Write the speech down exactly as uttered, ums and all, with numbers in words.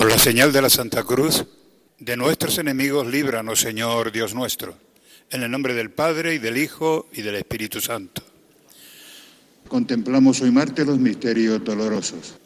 Por la señal de la Santa Cruz, de nuestros enemigos líbranos, Señor Dios nuestro, en el nombre del Padre, y del Hijo, y del Espíritu Santo. Contemplamos hoy martes los misterios dolorosos.